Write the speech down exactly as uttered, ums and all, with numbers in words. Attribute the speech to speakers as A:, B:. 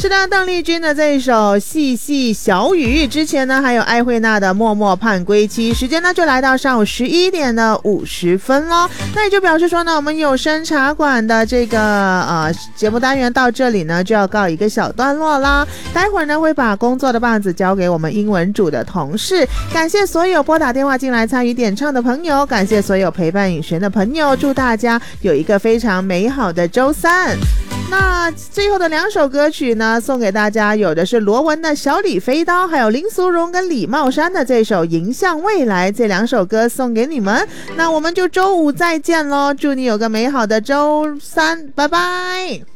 A: 是的，邓丽君的这一首细细小雨，之前呢还有艾慧娜的默默盼归期，时间呢就来到上午十一点的五十分咯。那也就表示说呢，我们有声茶馆的这个呃节目单元到这里呢就要告一个小段落啦。待会儿呢会把工作的棒子交给我们英文组的同事。感谢所有拨打电话进来参与点唱的朋友，感谢所有陪伴影璇的朋友，祝大家有一个非常美好的周三。那最后的两首歌曲呢送给大家，有的是罗文的小李飞刀，还有林苏荣跟李茂山的这首迎向未来，这两首歌送给你们。那我们就周五再见咯，祝你有个美好的周三，拜拜。